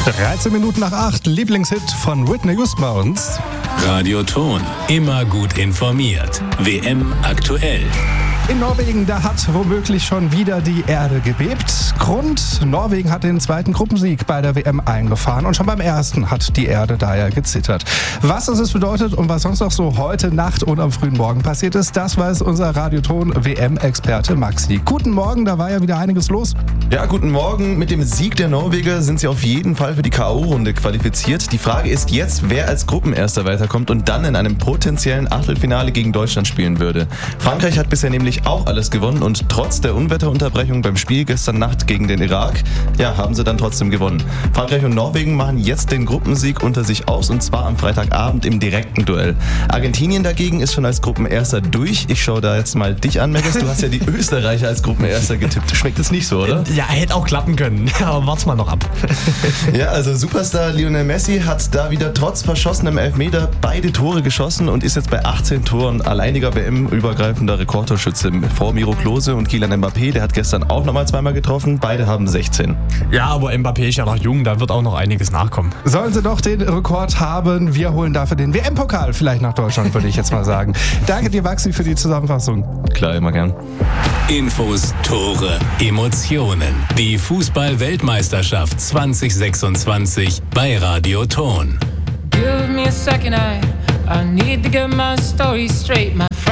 13 Minuten nach 8, Lieblingshit von Whitney Houston bei uns. Radio Ton, immer gut informiert. WM aktuell. In Norwegen, da hat womöglich schon wieder die Erde gebebt. Grund, Norwegen hat den zweiten Gruppensieg bei der WM eingefahren und schon beim ersten hat die Erde da ja gezittert. Was das bedeutet und was sonst noch so heute Nacht und am frühen Morgen passiert ist, das weiß unser Radioton-WM-Experte Maxi. Guten Morgen, da war ja wieder einiges los. Ja, guten Morgen. Mit dem Sieg der Norweger sind sie auf jeden Fall für die K.O.-Runde qualifiziert. Die Frage ist jetzt, wer als Gruppenerster weiterkommt und dann in einem potenziellen Achtelfinale gegen Deutschland spielen würde. Frankreich hat bisher nämlich auch alles gewonnen und trotz der Unwetterunterbrechung beim Spiel gestern Nacht gegen den Irak, ja, haben sie dann trotzdem gewonnen. Frankreich und Norwegen machen jetzt den Gruppensieg unter sich aus und zwar am Freitagabend im direkten Duell. Argentinien dagegen ist schon als Gruppenerster durch. Ich schaue da jetzt mal dich an, Megas. Du hast ja die Österreicher als Gruppenerster getippt. Schmeckt es nicht so, oder? Ja, hätte auch klappen können, aber wart's mal noch ab. Ja, also Superstar Lionel Messi hat da wieder trotz verschossenem Elfmeter beide Tore geschossen und ist jetzt bei 18 Toren alleiniger WM-übergreifender Rekordtorschütze vor Miro Klose und Kylian Mbappé. Der hat gestern auch nochmal zweimal getroffen. Beide haben 16. Ja, aber Mbappé ist ja noch jung, da wird auch noch einiges nachkommen. Sollen sie doch den Rekord haben, wir holen dafür den WM-Pokal vielleicht nach Deutschland, würde ich jetzt mal sagen. Danke dir, Maxi, für die Zusammenfassung. Klar, immer gern. Infos, Tore, Emotionen. Die Fußball-Weltmeisterschaft 2026 bei Radio Ton. Give me a second, I need to get my story straight, my friend.